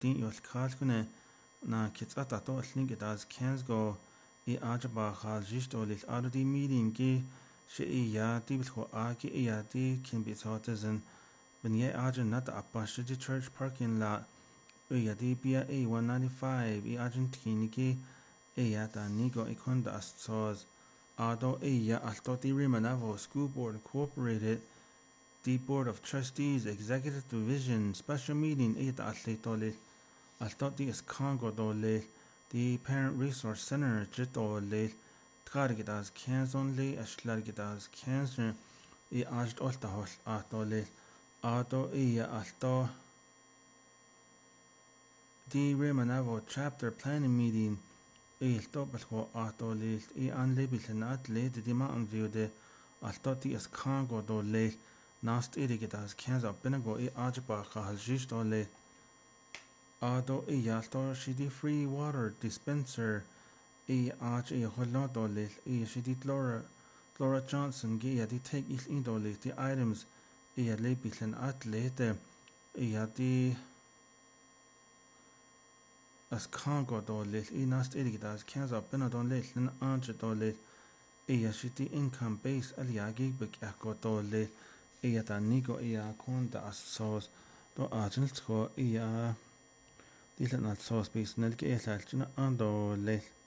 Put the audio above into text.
din yol kalkune na kitsata to link it as cans go I ajaba hal just or lit out of the meeting gi she ya di ko a ki ya di can be thought as in when ye ajan not a the church parking lot ya di bia a 195 I argentine gi ya da nigo ikonda as sauce ado ya alto di rimanavo school board incorporated the board of trustees executive division special meeting ita atletole alto di is congo dole the parent resource center jitole tgargidas canzonle ashlargidas cancer I ajd olta hol atole ado ya alto the rimanavo chapter planning meeting il topelho atole I anlebilen atle the mountain view de alto di is congo dole Nast irigidas canza benago I ajba kahajist ole ado I yalto shidi free water dispenser I aj holodole I shidi Laura Johnson gi di take il indole the items I lebilen atlete I di as congo dole I nast irigidas canza benadole len anje dole I shidi income base aliagi bek dole ta nico konta as sos do agent ko dilen al sos base nel ke ando le